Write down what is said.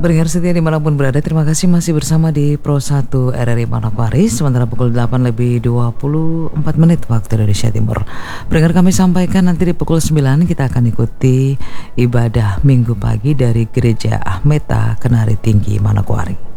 Pendengar setia dimanapun berada, terima kasih masih bersama di Pro 1 RRI Manokwari. Sementara pukul 8 lebih 24 menit waktu Indonesia Timur. Pendengar, kami sampaikan nanti di pukul 9 kita akan ikuti ibadah minggu pagi dari Gereja Ahmeta Kenari Tinggi Manokwari.